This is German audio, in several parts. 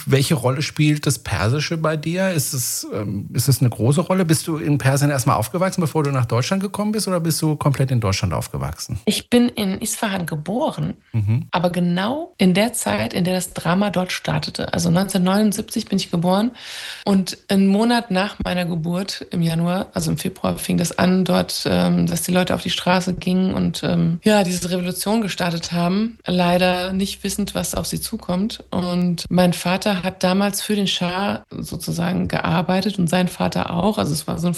Welche Rolle spielt das Persische bei dir? Ist es eine große Rolle? Bist du in Persien erstmal aufgewachsen, bevor du nach Deutschland gekommen bist, oder bist du komplett in Deutschland aufgewachsen? Ich bin in Isfahan geboren, Mhm. aber genau in der Zeit, in der das Drama dort startete. Also 1979 bin ich geboren und einen Monat nach meiner Geburt im Januar, also im Februar, fing das an dort, dass die Leute auf die Straße gingen und ja, diese Revolution gestartet haben, leider nicht wissend, was auf sie zukommt. Und mein Vater hat damals für den Schah sozusagen gearbeitet und sein Vater auch. Also es war so eine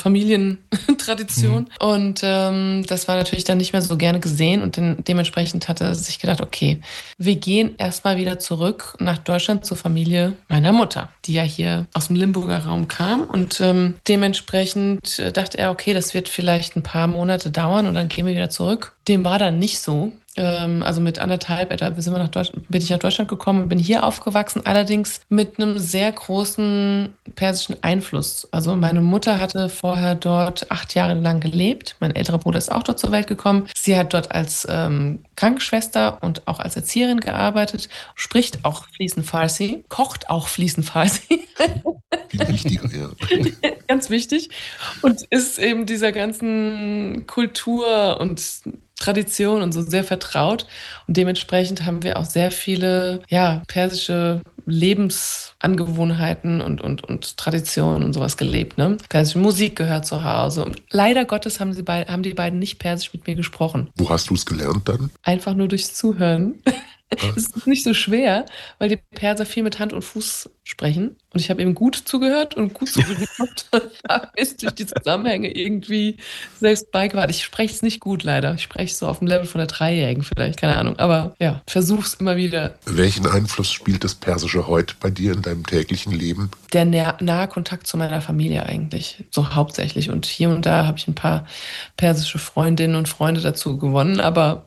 Mhm. Familientradition. Und das war natürlich dann nicht mehr so gerne gesehen und dementsprechend hat er sich gedacht, okay, wir gehen erstmal wieder zurück nach Deutschland zur Familie meiner Mutter, die ja hier aus dem Limburger Raum kam und dementsprechend dachte er, okay, das wird vielleicht ein paar Monate dauern und dann gehen wir wieder zurück. Dem war dann nicht so. Also mit anderthalb etwa bin ich nach Deutschland gekommen und bin hier aufgewachsen, allerdings mit einem sehr großen persischen Einfluss. Also meine Mutter hatte vorher dort 8 Jahre lang gelebt. Mein älterer Bruder ist auch dort zur Welt gekommen. Sie hat dort als Krankenschwester und auch als Erzieherin gearbeitet, spricht auch fließend Farsi, kocht auch fließend Farsi, Viel wichtiger, ja. ganz wichtig, und ist eben dieser ganzen Kultur und Tradition und so sehr vertraut. Und dementsprechend haben wir auch sehr viele, ja, persische Lebensangewohnheiten und Traditionen und sowas gelebt. Ne? Persische Musik gehört zu Hause. Und leider Gottes haben die beiden nicht Persisch mit mir gesprochen. Wo hast du es gelernt dann? Einfach nur durchs Zuhören. Ah, Es ist nicht so schwer, weil die Perser viel mit Hand und Fuß sprechen. Und ich habe eben gut zugehört und gut zugehört und habe es durch die Zusammenhänge irgendwie selbst beigebracht. Ich spreche es nicht gut, leider. Ich spreche es so auf dem Level von der Dreijährigen vielleicht, keine Ahnung. Aber ja, versuch's immer wieder. welchen Einfluss spielt das Persische heute bei dir in deinem täglichen Leben? Der nahe Kontakt zu meiner Familie eigentlich, so hauptsächlich. Und hier und da habe ich ein paar persische Freundinnen und Freunde dazu gewonnen. Aber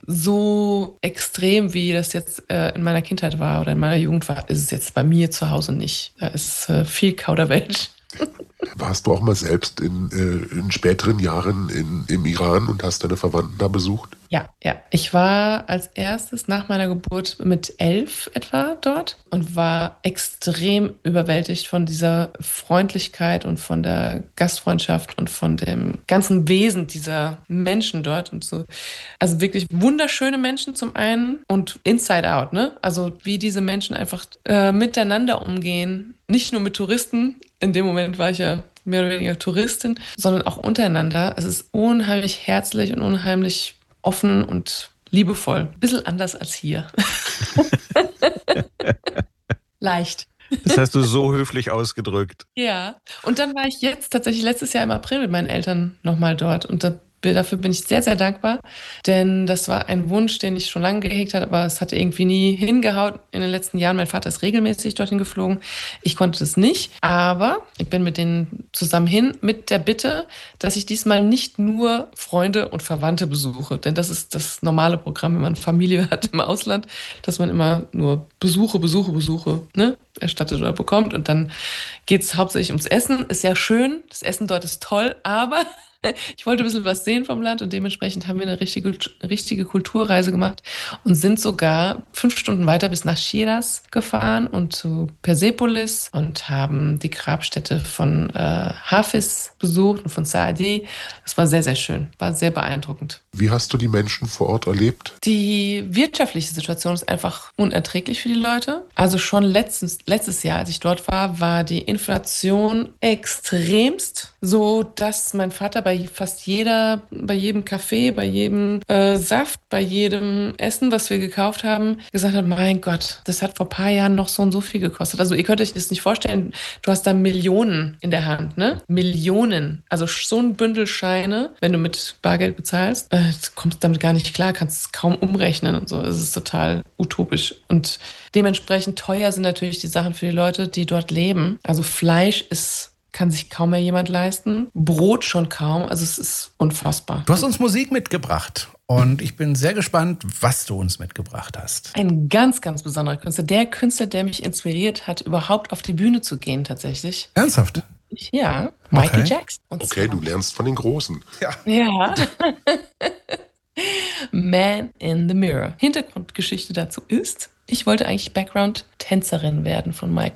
so extrem, wie das jetzt in meiner Kindheit war oder in meiner Jugend war, ist es jetzt bei mir zu Hause nicht. Da ist viel Kauderwelsch. Warst du auch mal selbst in späteren Jahren im Iran und hast deine Verwandten da besucht? Ja, ja. Ich war als erstes nach meiner Geburt mit 11 etwa dort und war extrem überwältigt von dieser Freundlichkeit und von der Gastfreundschaft und von dem ganzen Wesen dieser Menschen dort und so. Also wirklich wunderschöne Menschen zum einen und inside out, ne? Also wie diese Menschen einfach miteinander umgehen. Nicht nur mit Touristen. In dem Moment war ich ja mehr oder weniger Touristin, sondern auch untereinander. Es ist unheimlich herzlich und unheimlich offen und liebevoll. Ein bisschen anders als hier. Leicht. Das hast du so höflich ausgedrückt. Ja. Und dann war ich jetzt tatsächlich letztes Jahr im April mit meinen Eltern nochmal dort. Und dafür bin ich sehr, sehr dankbar. Denn das war ein Wunsch, den ich schon lange gehegt hatte, aber es hatte irgendwie nie hingehauen in den letzten Jahren. Mein Vater ist regelmäßig dorthin geflogen. Ich konnte das nicht. Aber ich bin mit denen zusammen hin mit der Bitte, dass ich diesmal nicht nur Freunde und Verwandte besuche. Denn das ist das normale Programm, wenn man Familie hat im Ausland, dass man immer nur Besuche, ne, erstattet oder bekommt. Und dann geht es hauptsächlich ums Essen. Ist ja schön. Das Essen dort ist toll, aber ich wollte ein bisschen was sehen vom Land und dementsprechend haben wir eine richtige Kulturreise gemacht und sind sogar 5 Stunden weiter bis nach Schiras gefahren und zu Persepolis und haben die Grabstätte von Hafiz besucht und von Saadi. Das war sehr, sehr schön, war sehr beeindruckend. Wie hast du die Menschen vor Ort erlebt? Die wirtschaftliche Situation ist einfach unerträglich für die Leute. Also schon letztes Jahr, als ich dort war, war die Inflation extremst, so dass mein Vater bei jedem Kaffee, bei jedem Saft, bei jedem Essen, was wir gekauft haben, gesagt hat, mein Gott, das hat vor ein paar Jahren noch so und so viel gekostet. Also ihr könnt euch das nicht vorstellen, du hast da Millionen in der Hand, ne? Millionen. Also so ein Bündel Scheine, wenn du mit Bargeld bezahlst, du kommst damit gar nicht klar, kannst es kaum umrechnen und so. Es ist total utopisch. Und dementsprechend teuer sind natürlich die Sachen für die Leute, die dort leben. Also Fleisch kann sich kaum mehr jemand leisten. Brot schon kaum. Also es ist unfassbar. Du hast uns Musik mitgebracht und ich bin sehr gespannt, was du uns mitgebracht hast. Ein ganz, ganz besonderer Künstler. Der Künstler, der mich inspiriert hat, überhaupt auf die Bühne zu gehen tatsächlich. Ernsthaft? Ja, Michael Okay. Jackson. Und Okay, zwar- du lernst von den Großen. Ja. Man in the Mirror. Hintergrundgeschichte dazu ist, ich wollte eigentlich Background-Tänzerin werden von Michael.